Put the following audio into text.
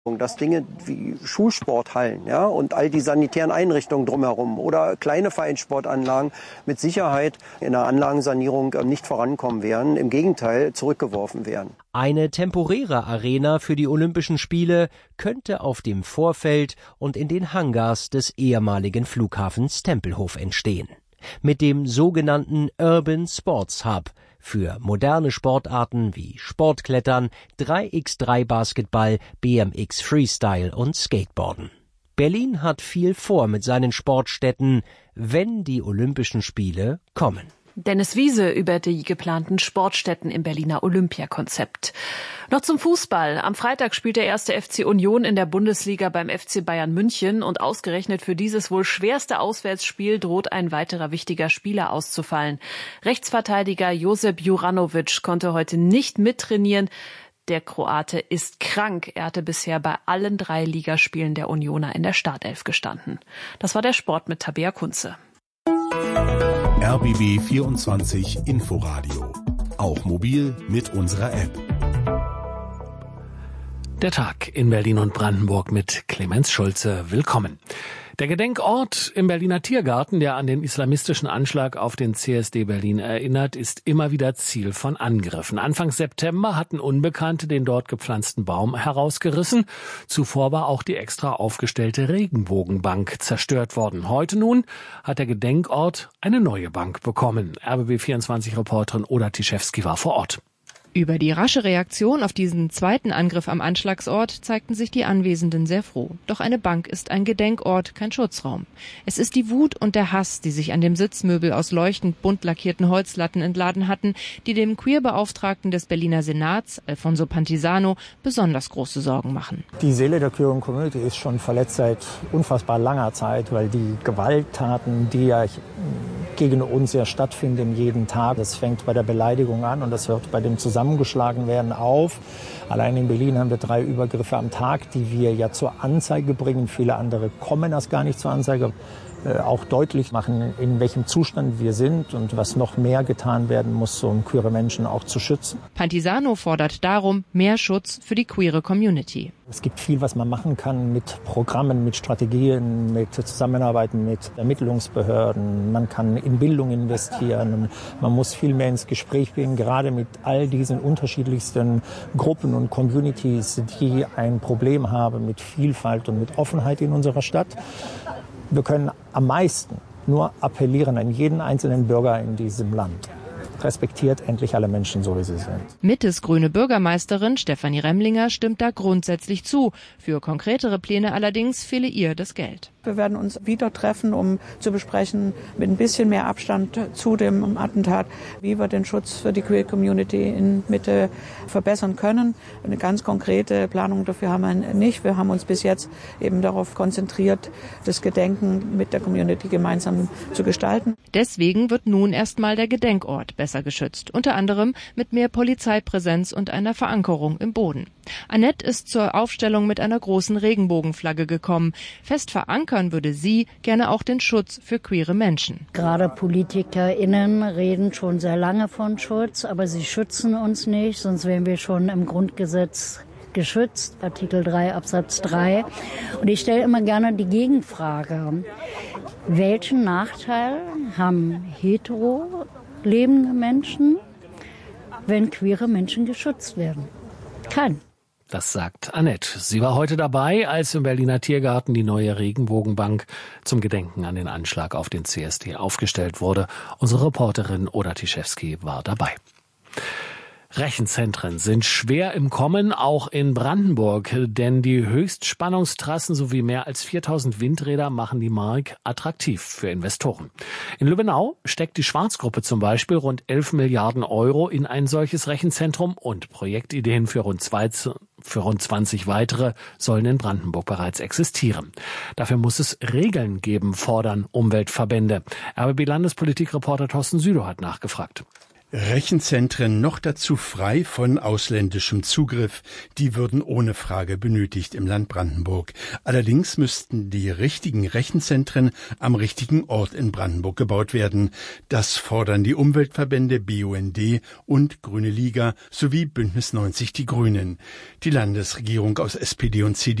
Dass Dinge wie Schulsporthallen, ja, und all die sanitären Einrichtungen drumherum oder kleine Vereinssportanlagen mit Sicherheit in der Anlagensanierung nicht vorankommen werden, im Gegenteil zurückgeworfen werden. Eine temporäre Arena für die Olympischen Spiele könnte auf dem Vorfeld und in den Hangars des ehemaligen Flughafens Tempelhof entstehen. Mit dem sogenannten Urban Sports Hub für moderne Sportarten wie Sportklettern, 3x3 Basketball, BMX Freestyle und Skateboarden. Berlin hat viel vor mit seinen Sportstätten, wenn die Olympischen Spiele kommen. Dennis Wiese über die geplanten Sportstätten im Berliner Olympiakonzept. Noch zum Fußball. Am Freitag spielt der 1. FC Union in der Bundesliga beim FC Bayern München und ausgerechnet für dieses wohl schwerste Auswärtsspiel droht ein weiterer wichtiger Spieler auszufallen. Rechtsverteidiger Josip Juranovic konnte heute nicht mittrainieren. Der Kroate ist krank. Er hatte bisher bei allen 3 Ligaspielen der Unioner in der Startelf gestanden. Das war der Sport mit Tabea Kunze. RBB 24 Inforadio. Auch mobil mit unserer App. Der Tag in Berlin und Brandenburg mit Clemens Schulze. Willkommen. Der Gedenkort im Berliner Tiergarten, der an den islamistischen Anschlag auf den CSD Berlin erinnert, ist immer wieder Ziel von Angriffen. Anfang September hatten Unbekannte den dort gepflanzten Baum herausgerissen. Zuvor war auch die extra aufgestellte Regenbogenbank zerstört worden. Heute nun hat der Gedenkort eine neue Bank bekommen. RBB24-Reporterin Oda Tischewski war vor Ort. Über die rasche Reaktion auf diesen zweiten Angriff am Anschlagsort zeigten sich die Anwesenden sehr froh. Doch eine Bank ist ein Gedenkort, kein Schutzraum. Es ist die Wut und der Hass, die sich an dem Sitzmöbel aus leuchtend bunt lackierten Holzlatten entladen hatten, die dem Queerbeauftragten des Berliner Senats, Alfonso Pantisano, besonders große Sorgen machen. Die Seele der Queer Community ist schon verletzt seit unfassbar langer Zeit, weil die Gewalttaten, die ja gegen uns ja stattfinden jeden Tag, das fängt bei der Beleidigung an und das hört bei dem zusammengeschlagen werden auf. Allein in Berlin haben wir 3 Übergriffe am Tag, die wir ja zur Anzeige bringen. Viele andere kommen erst gar nicht zur Anzeige. Auch deutlich machen, in welchem Zustand wir sind und was noch mehr getan werden muss, um queere Menschen auch zu schützen. Pantisano fordert darum mehr Schutz für die queere Community. Es gibt viel, was man machen kann mit Programmen, mit Strategien, mit Zusammenarbeit mit Ermittlungsbehörden. Man kann in Bildung investieren. Man muss viel mehr ins Gespräch gehen, gerade mit all diesen unterschiedlichsten Gruppen und Communities, die ein Problem haben mit Vielfalt und mit Offenheit in unserer Stadt. Wir können am meisten nur appellieren an jeden einzelnen Bürger in diesem Land. Respektiert endlich alle Menschen, so wie sie sind. Mittes grüne Bürgermeisterin Stefanie Remlinger stimmt da grundsätzlich zu. Für konkretere Pläne allerdings fehle ihr das Geld. Wir werden uns wieder treffen, um zu besprechen, mit ein bisschen mehr Abstand zu dem Attentat, wie wir den Schutz für die Queer Community in Mitte verbessern können. Eine ganz konkrete Planung dafür haben wir nicht. Wir haben uns bis jetzt eben darauf konzentriert, das Gedenken mit der Community gemeinsam zu gestalten. Deswegen wird nun erstmal der Gedenkort besser geschützt, unter anderem mit mehr Polizeipräsenz und einer Verankerung im Boden. Annette ist zur Aufstellung mit einer großen Regenbogenflagge gekommen. Fest verankern würde sie gerne auch den Schutz für queere Menschen. Gerade PolitikerInnen reden schon sehr lange von Schutz, aber sie schützen uns nicht, sonst wären wir schon im Grundgesetz geschützt, Artikel 3 Absatz 3. Und ich stelle immer gerne die Gegenfrage: Welchen Nachteil haben hetero lebende Menschen, wenn queere Menschen geschützt werden? Kein. Das sagt Annette. Sie war heute dabei, als im Berliner Tiergarten die neue Regenbogenbank zum Gedenken an den Anschlag auf den CSD aufgestellt wurde. Unsere Reporterin Oda Tischewski war dabei. Rechenzentren sind schwer im Kommen, auch in Brandenburg, denn die Höchstspannungstrassen sowie mehr als 4000 Windräder machen die Mark attraktiv für Investoren. In Lübbenau steckt die Schwarzgruppe zum Beispiel rund 11 Milliarden Euro in ein solches Rechenzentrum und Projektideen für rund 20 weitere sollen in Brandenburg bereits existieren. Dafür muss es Regeln geben, fordern Umweltverbände. RBB-Landespolitikreporter Thorsten Südow hat nachgefragt. Rechenzentren noch dazu frei von ausländischem Zugriff, die würden ohne Frage benötigt im Land Brandenburg. Allerdings müssten die richtigen Rechenzentren am richtigen Ort in Brandenburg gebaut werden. Das fordern die Umweltverbände BUND und Grüne Liga sowie Bündnis 90 Die Grünen. Die Landesregierung aus SPD und CDU